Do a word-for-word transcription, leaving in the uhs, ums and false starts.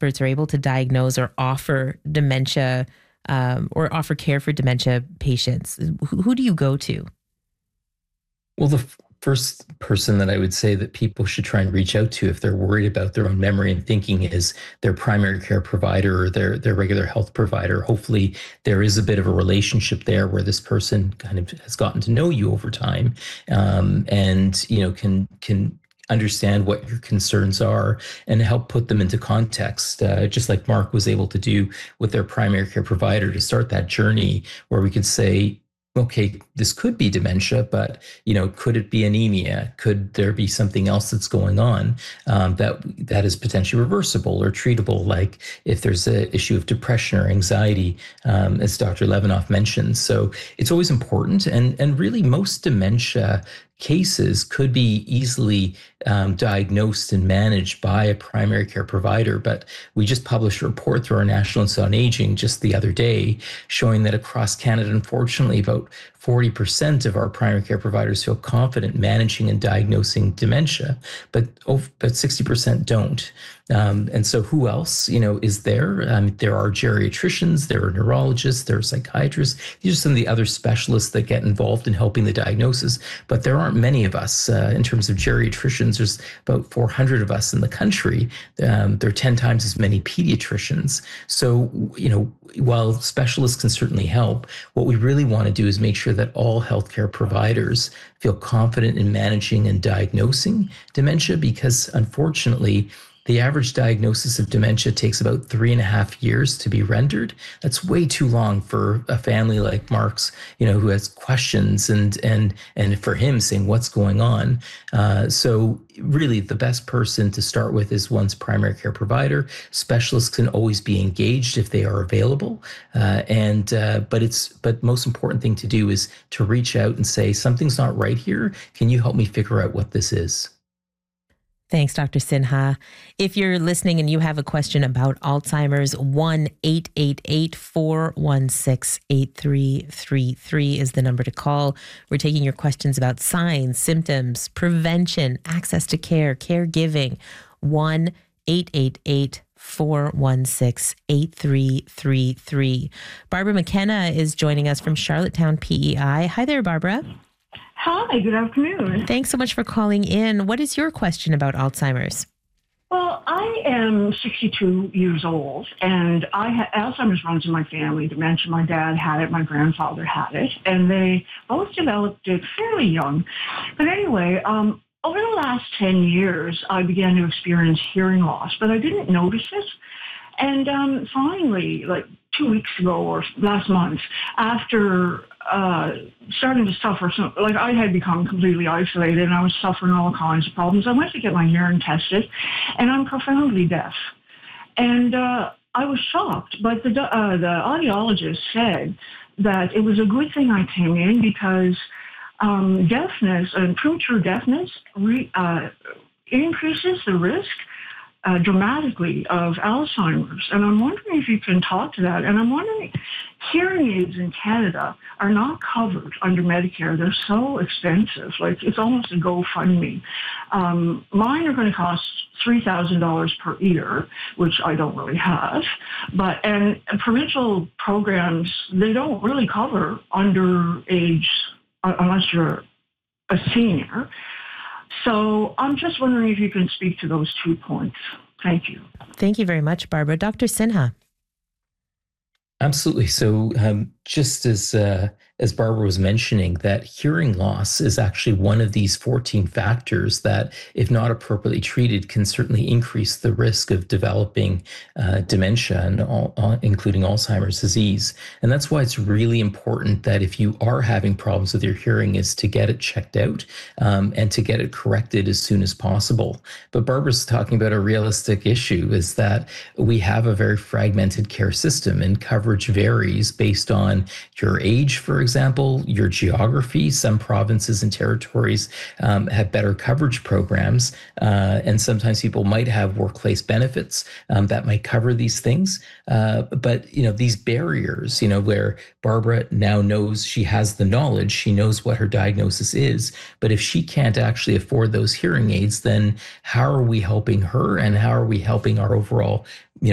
experts are able to diagnose or offer dementia um, or offer care for dementia patients? Who, who do you go to? Well, the f- first person that I would say that people should try and reach out to if they're worried about their own memory and thinking is their primary care provider or their, their regular health provider. Hopefully there is a bit of a relationship there where this person kind of has gotten to know you over time, um, and, you know, can, can understand what your concerns are and help put them into context, uh, just like Mark was able to do with their primary care provider to start that journey where we could say, okay, this could be dementia, but, you know, could it be anemia? Could there be something else that's going on um, that that is potentially reversible or treatable? Like if there's an issue of depression or anxiety, um, as Doctor Levinoff mentioned. So it's always important, and and really most dementia cases could be easily um, diagnosed and managed by a primary care provider. But we just published a report through our National Institute on Aging just the other day showing that across Canada, unfortunately, about forty percent of our primary care providers feel confident managing and diagnosing dementia, but oh, but sixty percent don't. Um, and so who else, you know, is there? Um, there are geriatricians, there are neurologists, there are psychiatrists. These are some of the other specialists that get involved in helping the diagnosis, but there aren't many of us. Uh, in terms of geriatricians, there's about four hundred of us in the country. Um, there are ten times as many pediatricians. So, you know, while specialists can certainly help, what we really want to do is make sure that all healthcare providers feel confident in managing and diagnosing dementia, because unfortunately, the average diagnosis of dementia takes about three and a half years to be rendered. That's way too long for a family like Mark's, you know, who has questions and and and for him saying what's going on. Uh, so really, the best person to start with is one's primary care provider. Specialists can always be engaged if they are available, uh, and uh, but it's but most important thing to do is to reach out and say something's not right here. Can you help me figure out what this is? Thanks, Doctor Sinha. If you're listening and you have a question about Alzheimer's, one eight eight eight, four one six, eight three three three is the number to call. We're taking your questions about signs, symptoms, prevention, access to care, caregiving. one eight eight eight, four one six, eight three three three. Barbara McKenna is joining us from Charlottetown P E I. Hi there, Barbara. Hi, good afternoon. Thanks so much for calling in. What is your question about Alzheimer's? Well, I am sixty-two years old, and I ha- Alzheimer's runs in my family. Dementia, my dad had it, my grandfather had it, and they both developed it fairly young. But anyway, um, over the last ten years, I began to experience hearing loss, but I didn't notice it. And um, finally, like two weeks ago or last month, after uh, starting to suffer, some, like I had become completely isolated and I was suffering all kinds of problems, I went to get my hearing tested, and I'm profoundly deaf. And uh, I was shocked, but the, uh, the audiologist said that it was a good thing I came in because um, deafness and premature deafness re, uh, increases the risk Uh, dramatically of Alzheimer's. And I'm wondering if you can talk to that. And I'm wondering, hearing aids in Canada are not covered under Medicare. They're so expensive. Like, it's almost a GoFundMe. Um, mine are going to cost three thousand dollars per ear, which I don't really have. But, and provincial programs, they don't really cover underage, uh, unless you're a senior. So I'm just wondering if you can speak to those two points. Thank you. Thank you very much, Barbara. Doctor Sinha. Absolutely. So um, just as uh, as Barbara was mentioning, that hearing loss is actually one of these fourteen factors that, if not appropriately treated, can certainly increase the risk of developing uh, dementia, and all, all, including Alzheimer's disease. And that's why it's really important that if you are having problems with your hearing, is to get it checked out um, and to get it corrected as soon as possible. But Barbara's talking about a realistic issue, is that we have a very fragmented care system, and coverage varies based on your age, for example, your geography. Some provinces and territories um, have better coverage programs, uh, and sometimes people might have workplace benefits um, that might cover these things. Uh, but, you know, these barriers, you know, where Barbara now knows, she has the knowledge, she knows what her diagnosis is, but if she can't actually afford those hearing aids, then how are we helping her, and how are we helping our overall